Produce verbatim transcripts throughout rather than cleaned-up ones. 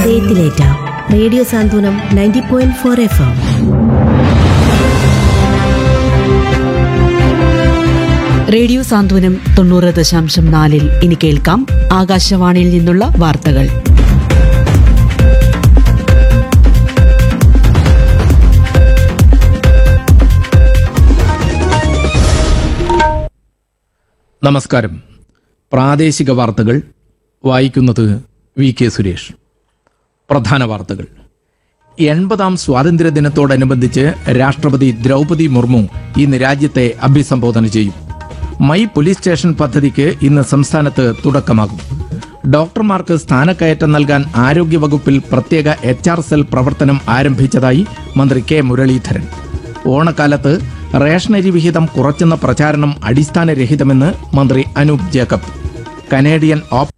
ഹൃദയത്തിലേറ്റാം. Radio സാന്ത്വനം ninety point four F M. Radio സാന്ത്വനം തൊണ്ണൂറ് ദശാംശം നാലിൽ ഇനി കേൾക്കാം ആകാശവാണിയിൽ നിന്നുള്ള വാർത്തകൾ. നമസ്കാരം. പ്രാദേശിക വാർത്തകൾ വായിക്കുന്നത് വി കെ സുരേഷ്. പ്രധാന വാർത്തകൾ. എൺപതാം സ്വാതന്ത്ര്യദിനത്തോടനുബന്ധിച്ച് രാഷ്ട്രപതി ദ്രൗപദി മുർമു ഇന്ന് രാജ്യത്തെ അഭിസംബോധന ചെയ്യും. മൈ പോലീസ് സ്റ്റേഷൻ പദ്ധതിക്ക് ഇന്ന് സംസ്ഥാനത്ത് തുടക്കമാകും. ഡോക്ടർമാർക്ക് സ്ഥാനക്കയറ്റം നൽകാൻ ആരോഗ്യവകുപ്പിൽ പ്രത്യേക എച്ച് ആർ സെൽ പ്രവർത്തനം ആരംഭിച്ചതായി മന്ത്രി കെ മുരളീധരൻ. ഓണക്കാലത്ത് റേഷനരി വിഹിതം കുറച്ചെന്ന പ്രചാരണം അടിസ്ഥാനരഹിതമെന്ന് മന്ത്രി അനൂപ് ജേക്കബ്. കനേഡിയൻ ഓപ്പ്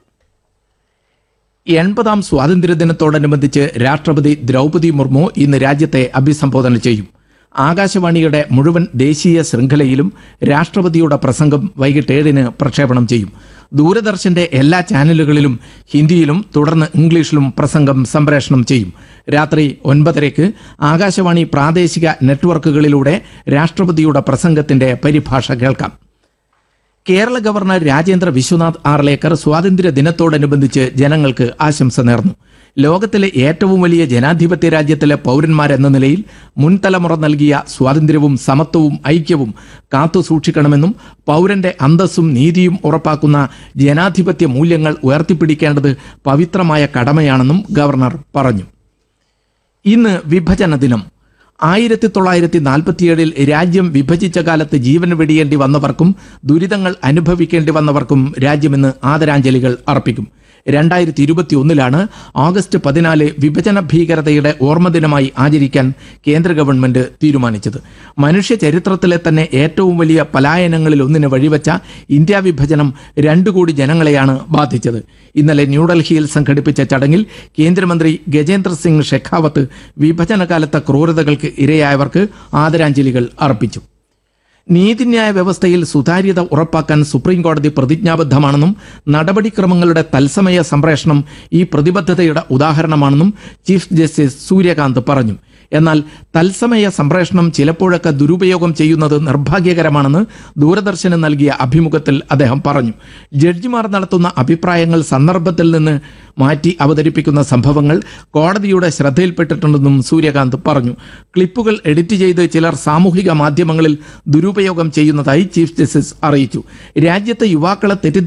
എൺപതാം സ്വാതന്ത്ര്യദിനത്തോടനുബന്ധിച്ച് രാഷ്ട്രപതി ദ്രൗപദി മുർമു ഇന്ന് രാജ്യത്തെ അഭിസംബോധന ചെയ്യും. ആകാശവാണിയുടെ മുഴുവൻ ദേശീയ ശൃംഖലയിലും രാഷ്ട്രപതിയുടെ പ്രസംഗം വൈകിട്ട് ഏഴിന് പ്രക്ഷേപണം ചെയ്യും. ദൂരദർശന്റെ എല്ലാ ചാനലുകളിലും ഹിന്ദിയിലും തുടർന്ന് ഇംഗ്ലീഷിലും പ്രസംഗം സംപ്രേഷണം ചെയ്യും. രാത്രി ഒൻപതരയ്ക്ക് ആകാശവാണി പ്രാദേശിക നെറ്റ്വർക്കുകളിലൂടെ രാഷ്ട്രപതിയുടെ പ്രസംഗത്തിന്റെ പരിഭാഷ കേൾക്കാം. കേരള ഗവർണർ രാജേന്ദ്ര വിശ്വനാഥ് ആർലേക്കർ സ്വാതന്ത്ര്യ ദിനത്തോടനുബന്ധിച്ച് ജനങ്ങൾക്ക് ആശംസ നേർന്നു. ലോകത്തിലെ ഏറ്റവും വലിയ ജനാധിപത്യ രാജ്യത്തിലെ പൗരന്മാരെന്ന നിലയിൽ മുൻതലമുറ നൽകിയ സ്വാതന്ത്ര്യവും സമത്വവും ഐക്യവും കാത്തുസൂക്ഷിക്കണമെന്നും പൗരന്റെ അന്തസ്സും നീതിയും ഉറപ്പാക്കുന്ന ജനാധിപത്യ മൂല്യങ്ങൾ ഉയർത്തിപ്പിടിക്കേണ്ടത് പവിത്രമായ കടമയാണെന്നും ഗവർണർ പറഞ്ഞു. ഇന്ന് വിഭജന ദിനം. ആയിരത്തി തൊള്ളായിരത്തി നാൽപ്പത്തിയേഴിൽ രാജ്യം വിഭജിച്ച കാലത്ത് ജീവൻ വെടിയേണ്ടി വന്നവർക്കും ദുരിതങ്ങൾ അനുഭവിക്കേണ്ടി വന്നവർക്കും രാജ്യമിന്ന് ആദരാഞ്ജലികൾ അർപ്പിക്കും. രണ്ടായിരത്തി ഇരുപത്തി ഒന്നിലാണ് ഓഗസ്റ്റ് പതിനാല് വിഭജന ഭീകരതയുടെ ഓർമ്മദിനമായി ആചരിക്കാൻ കേന്ദ്ര ഗവൺമെന്റ് തീരുമാനിച്ചത്. മനുഷ്യ ചരിത്രത്തിലെ തന്നെ ഏറ്റവും വലിയ പലായനങ്ങളിൽ ഒന്നിന് വഴിവെച്ച ഇന്ത്യ വിഭജനം രണ്ടു കോടി ജനങ്ങളെയാണ് ബാധിച്ചത്. ഇന്നലെ ന്യൂഡൽഹിയിൽ സംഘടിപ്പിച്ച ചടങ്ങിൽ കേന്ദ്രമന്ത്രി ഗജേന്ദ്ര സിംഗ് ഷെഖാവത്ത് വിഭജനകാലത്തെ ക്രൂരതകൾക്ക് ഇരയായവർക്ക് ആദരാഞ്ജലികൾ അർപ്പിച്ചു. നീതിന്യായ വ്യവസ്ഥയിൽ സുതാര്യത ഉറപ്പാക്കാൻ സുപ്രീംകോടതി പ്രതിജ്ഞാബദ്ധമാണെന്നും നടപടിക്രമങ്ങളുടെ തത്സമയ സംപ്രേഷണം ഈ പ്രതിബദ്ധതയുടെ ഉദാഹരണമാണെന്നും ചീഫ് ജസ്റ്റിസ് സൂര്യകാന്ത് പറഞ്ഞു. എന്നാൽ തത്സമയ സംപ്രേഷണം ചിലപ്പോഴൊക്കെ ദുരുപയോഗം ചെയ്യുന്നത് നിർഭാഗ്യകരമാണെന്ന് ദൂരദർശന് നൽകിയ അഭിമുഖത്തിൽ അദ്ദേഹം പറഞ്ഞു. ജഡ്ജിമാർ നടത്തുന്ന അഭിപ്രായങ്ങൾ സന്ദർഭത്തിൽ നിന്ന് മാറ്റി അവതരിപ്പിക്കുന്ന സംഭവങ്ങൾ കോടതിയുടെ ശ്രദ്ധയിൽപ്പെട്ടിട്ടുണ്ടെന്നും സൂര്യകാന്ത് പറഞ്ഞു. ക്ലിപ്പുകൾ എഡിറ്റ് ചെയ്ത് ചിലർ സാമൂഹിക മാധ്യമങ്ങളിൽ ദുരുപയോഗം ചെയ്യുന്നതായി ചീഫ് ജസ്റ്റിസ് അറിയിച്ചു. രാജ്യത്തെ യുവാക്കളെ തെറ്റിദ്ധ